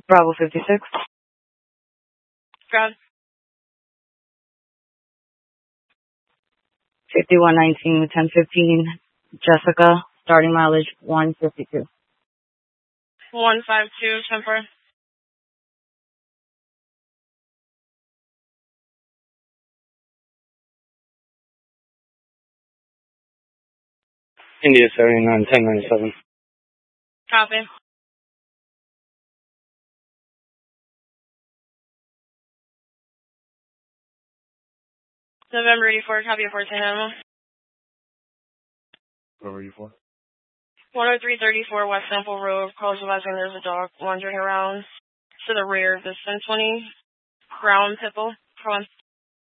Bravo 56. Grab. 5119 with 1015. Jessica, starting mileage 152. 152, temper. India 79, 1097. Copy. November 84, copy of 14 animal. Where were you for? 10334 West Temple Road. Calls advising there's a dog wandering around to the rear of this 1020 brown pitbull. Come on.